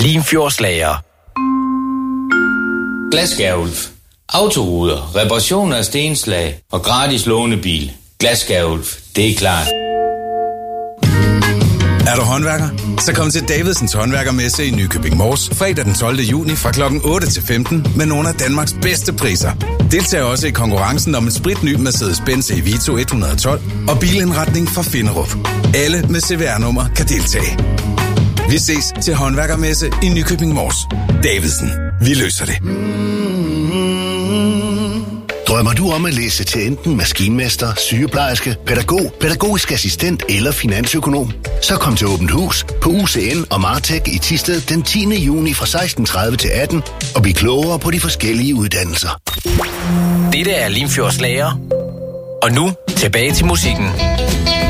Limfjordslager. Glasskærulf. Autoruder, reparation af stenslag og gratis lånebil. Glasskærulf, det er klart. Er du håndværker? Så kom til Davidsens Håndværkermesse i Nykøbing Mors fredag den 12. juni fra kl. 8 til 15 med nogle af Danmarks bedste priser. Deltag også i konkurrencen om en spritny Mercedes-Benz Evito 112 og bilindretning fra Finderup. Alle med CVR-nummer kan deltage. Vi ses til Håndværkermesse i Nykøbing Mors. Davidsen. Vi løser det. Drømmer du om at læse til enten maskinmester, sygeplejerske, pædagog, pædagogisk assistent eller finansøkonom? Så kom til Åbent Hus på UCN og Martech i Thisted den 10. juni fra 16:30 til 18 og bliv klogere på de forskellige uddannelser. Dette er Limfjordslager. Og nu tilbage til musikken.